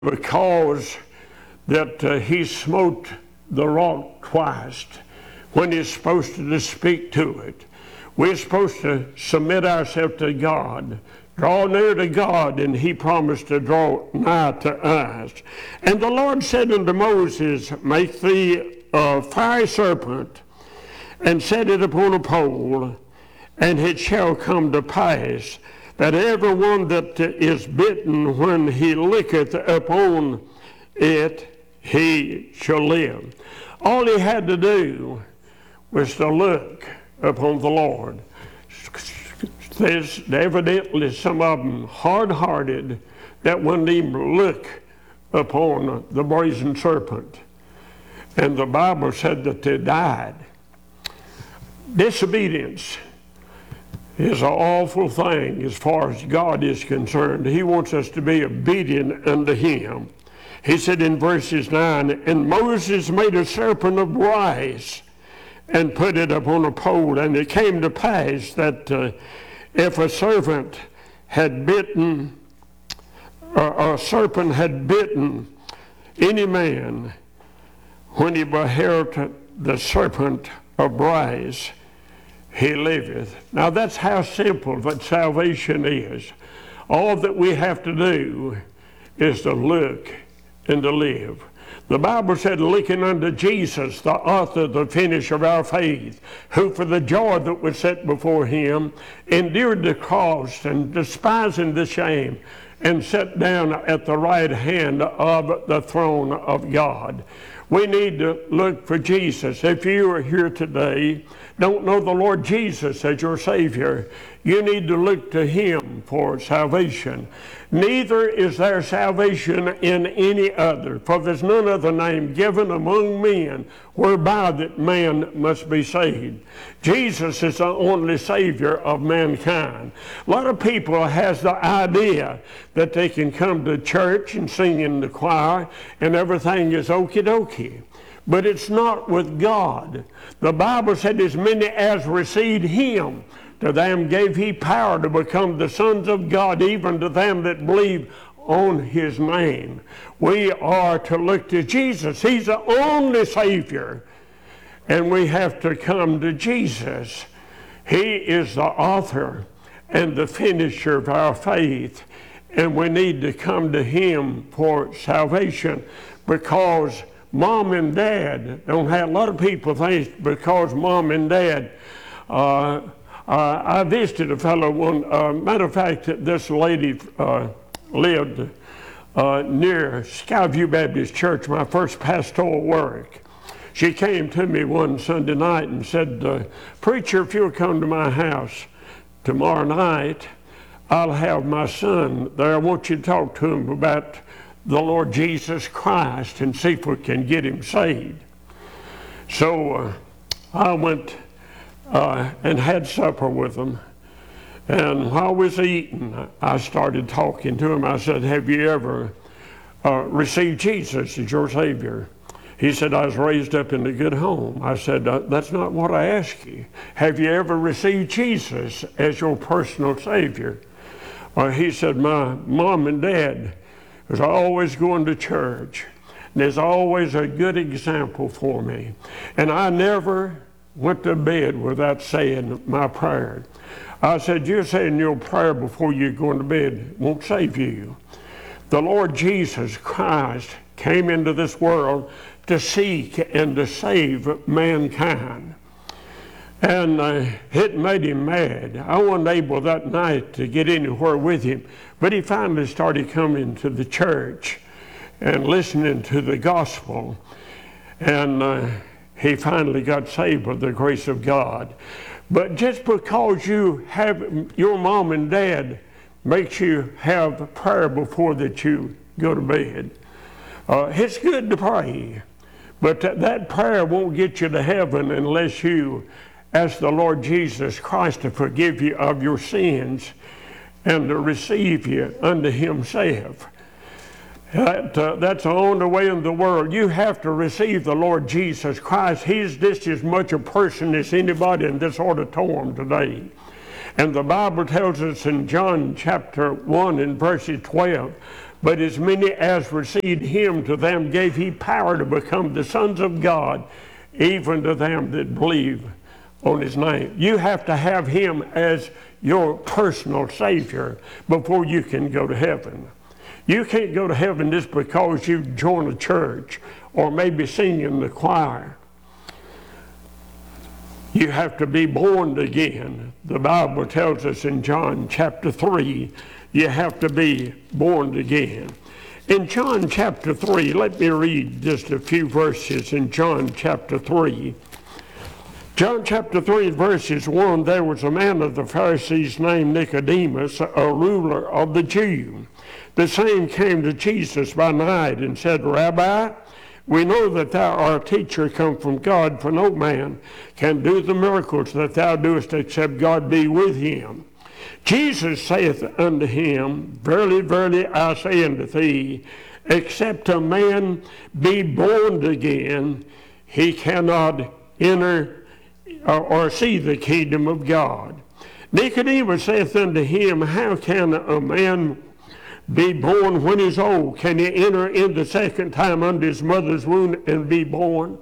because that he smote the rock twice when he's supposed to just speak to it. We're supposed to submit ourselves to God, draw near to God, and he promised to draw nigh to us. And the Lord said unto Moses, make thee a fiery serpent, and set it upon a pole, and it shall come to pass that every one that is bitten, when he licketh upon it, he shall live. All he had to do was to look upon the Lord. There's evidently some of them hard-hearted that wouldn't even look upon the brazen serpent. And the Bible said that they died. Disobedience is an awful thing as far as God is concerned. He wants us to be obedient unto him. He said in verses 9, and Moses made a serpent of brass and put it upon a pole. And it came to pass that if a serpent had bitten any man, when he beheld the serpent of brass, he liveth. Now that's how simple that salvation is. All that we have to do is to look and to live. The Bible said, looking unto Jesus, the author, the finisher of our faith, who for the joy that was set before him endured the cross, and despising the shame, and sat down at the right hand of the throne of God. We need to look for Jesus. If you are here today, don't know the Lord Jesus as your Savior, you need to look to him for salvation. Neither is there salvation in any other, for there's none other name given among men whereby that man must be saved. Jesus is the only Savior of mankind. A lot of people has the idea that they can come to church and sing in the choir and everything is okie dokie. But it's not with God. The Bible said, as many as received him, to them gave he power to become the sons of God, even to them that believe on his name. We are to look to Jesus. He's the only Savior. And we have to come to Jesus. He is the author and the finisher of our faith. And we need to come to him for salvation, because mom and dad don't have, a lot of people think because mom and dad, I visited a fellow one, matter of fact, this lady lived near Skyview Baptist Church, my first pastoral work. She came to me one Sunday night and said, preacher, if you'll come to my house tomorrow night, I'll have my son there. I want you to talk to him about the Lord Jesus Christ and see if we can get him saved. So I went and had supper with him. And while I was eating, I started talking to him. I said, have you ever received Jesus as your Savior? He said, I was raised up in a good home. I said, that's not what I asked you. Have you ever received Jesus as your personal Savior? He said, my mom and dad was always going to church. And there's always a good example for me. And I never went to bed without saying my prayer. I said, you're saying your prayer before you go into bed won't save you. The Lord Jesus Christ came into this world to seek and to save mankind. And it made him mad. I wasn't able that night to get anywhere with him, but he finally started coming to the church and listening to the gospel. And he finally got saved by the grace of God. But just because you have your mom and dad makes you have prayer before that you go to bed. It's good to pray, but that prayer won't get you to heaven unless you ask the Lord Jesus Christ to forgive you of your sins and to receive you unto himself. That's the only way in the world. You have to receive the Lord Jesus Christ. He's just as much a person as anybody in this auditorium today. And the Bible tells us in John chapter 1 and verses 12, But as many as received him, to them gave he power to become the sons of God, even to them that believe on his name. You have to have him as your personal Savior before you can go to heaven. You can't go to heaven just because you join a church or maybe sing in the choir. You have to be born again. The Bible tells us in John chapter 3, you have to be born again. In John chapter 3, let me read just a few verses in John chapter 3. John chapter 3, verses 1, there was a man of the Pharisees named Nicodemus, a ruler of the Jews. The same came to Jesus by night and said, Rabbi, we know that thou art a teacher come from God, for no man can do the miracles that thou doest except God be with him. Jesus saith unto him, Verily, verily, I say unto thee, except a man be born again, he cannot enter or see the kingdom of God. Nicodemus saith unto him, How can a man be born when he's old? Can he enter in the second time under his mother's womb and be born?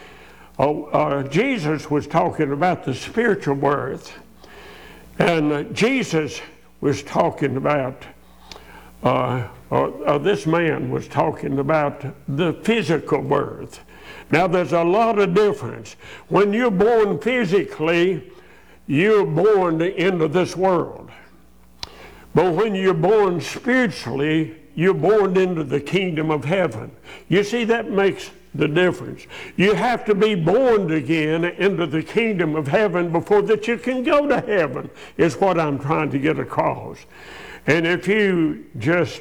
Jesus was talking about the spiritual birth. And Jesus was talking about, this man was talking about the physical birth. Now there's a lot of difference. When you're born physically, you're born into this world. But when you're born spiritually, you're born into the kingdom of heaven. You see, that makes the difference. You have to be born again into the kingdom of heaven before that you can go to heaven, is what I'm trying to get across. And if you just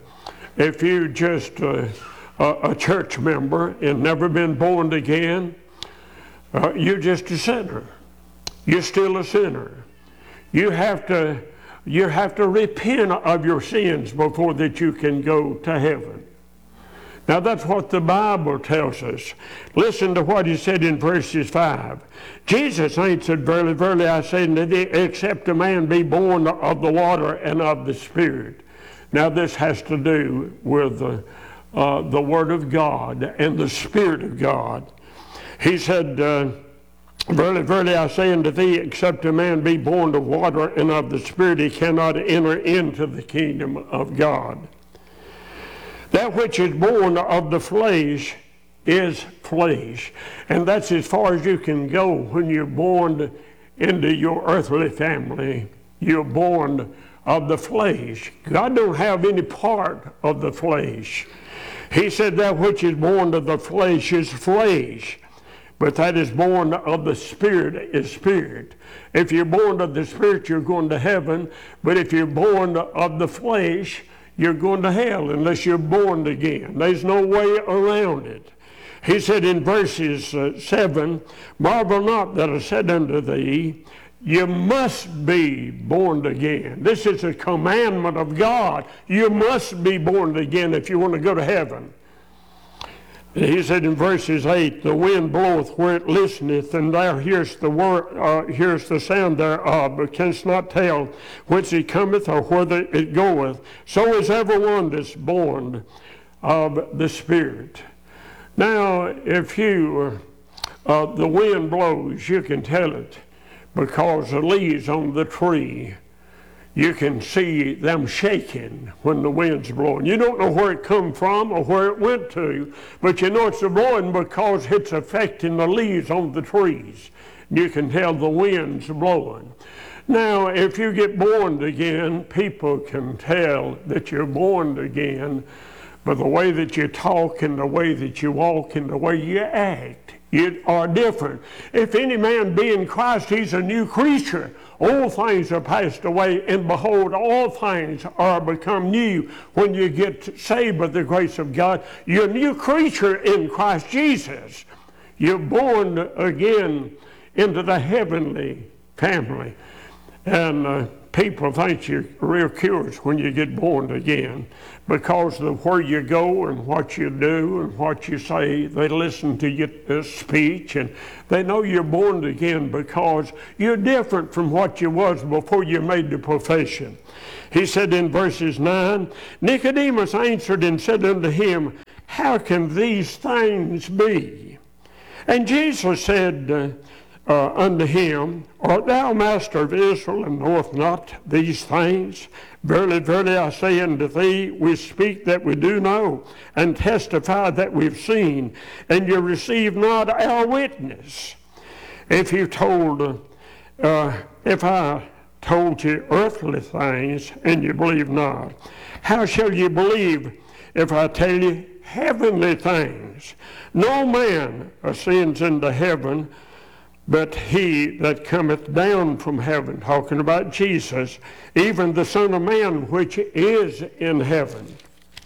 a church member and never been born again, you're just a sinner. You're still a sinner. You have to repent of your sins before that you can go to heaven. Now that's what the Bible tells us. Listen to what he said in verses 5. Jesus answered, Verily, verily, I say unto thee, except a man be born of the water and of the Spirit. Now this has to do with the Word of God and the Spirit of God. He said, Verily, verily, I say unto thee, except a man be born of water and of the Spirit, he cannot enter into the kingdom of God. That which is born of the flesh is flesh. And that's as far as you can go when you're born into your earthly family. You're born of the flesh. God don't have any part of the flesh. He said that which is born of the flesh is flesh. But that is born of the Spirit is spirit. If you're born of the Spirit, you're going to heaven. But if you're born of the flesh, you're going to hell unless you're born again. There's no way around it. He said in verses 7, Marvel not that I said unto thee, you must be born again. This is a commandment of God. You must be born again if you want to go to heaven. He said in verses 8, the wind bloweth where it listeneth, and thou hearest the sound thereof, but canst not tell whence it cometh or whither it goeth. So is everyone that's born of the Spirit. Now, if the wind blows, you can tell it because the leaves on the tree, you can see them shaking when the wind's blowing. You don't know where it come from or where it went to, but you know it's blowing because it's affecting the leaves on the trees. You can tell the wind's blowing. Now, if you get born again, people can tell that you're born again by the way that you talk and the way that you walk and the way you act. You are different. If any man be in Christ, he's a new creature. All things are passed away, and behold, all things are become new. When you get saved by the grace of God, you're a new creature in Christ Jesus. You're born again into the heavenly family. And people think you're real curious when you get born again because of where you go and what you do and what you say. They listen to your speech and they know you're born again because you're different from what you was before you made the profession. He said in verses 9, Nicodemus answered and said unto him, how can these things be? And Jesus said unto him, art thou master of Israel, and knowest not these things? Verily, verily, I say unto thee, we speak that we do know, and testify that we've seen, and you receive not our witness. If I told you earthly things, and you believe not, how shall you believe if I tell you heavenly things? No man ascends into heaven, but he that cometh down from heaven, talking about Jesus, even the Son of Man which is in heaven.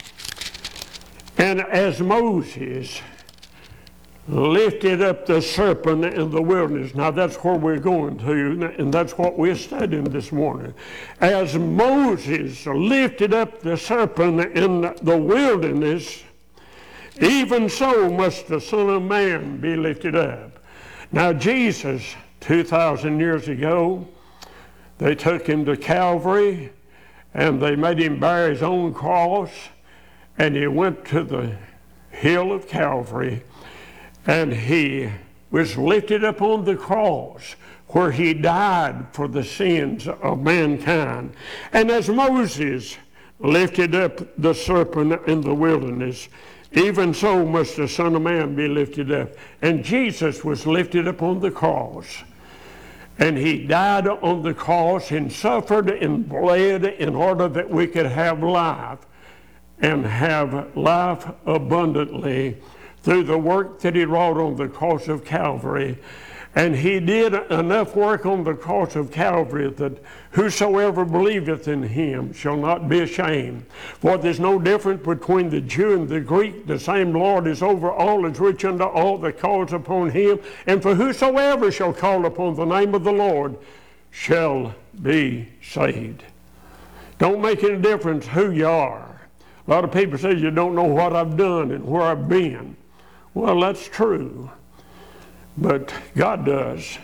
And as Moses lifted up the serpent in the wilderness, now that's where we're going to, and that's what we're studying this morning. As Moses lifted up the serpent in the wilderness, even so must the Son of Man be lifted up. Now Jesus, 2,000 years ago, they took him to Calvary and they made him bear his own cross, and he went to the hill of Calvary and he was lifted up on the cross where he died for the sins of mankind. And as Moses lifted up the serpent in the wilderness, even so must the Son of Man be lifted up. And Jesus was lifted up on the cross. And he died on the cross and suffered and bled in order that we could have life, and have life abundantly through the work that he wrought on the cross of Calvary. And he did enough work on the cross of Calvary that whosoever believeth in him shall not be ashamed. For there's no difference between the Jew and the Greek. The same Lord is over all, is rich unto all that calls upon him. And for whosoever shall call upon the name of the Lord shall be saved. Don't make any difference who you are. A lot of people say you don't know what I've done and where I've been. Well, that's true. But God does.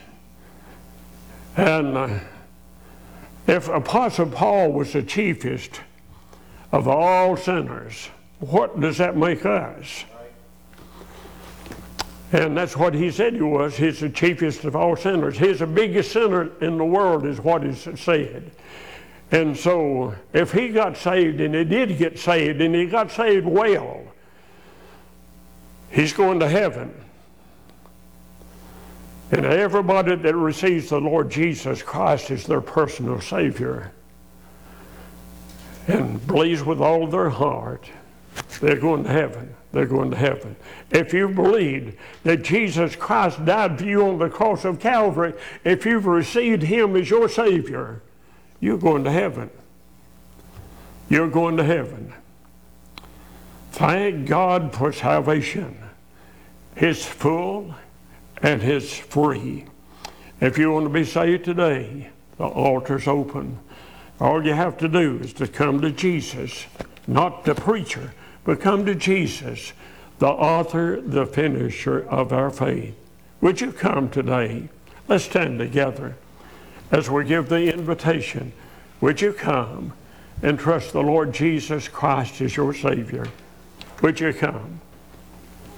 And if Apostle Paul was the chiefest of all sinners, what does that make us? And that's what he said he was. He's the chiefest of all sinners. He's the biggest sinner in the world is what he said. And so if he got saved, and he did get saved, and he got saved well, he's going to heaven. And everybody that receives the Lord Jesus Christ as their personal Savior and believes with all their heart, they're going to heaven. They're going to heaven. If you believe that Jesus Christ died for you on the cross of Calvary, if you've received him as your Savior, you're going to heaven. You're going to heaven. Thank God for salvation. It's full and it's free. If you want to be saved today, the altar's open. All you have to do is to come to Jesus, not the preacher, but come to Jesus, the author, the finisher of our faith. Would you come today? Let's stand together as we give the invitation. Would you come and trust the Lord Jesus Christ as your Savior? Would you come?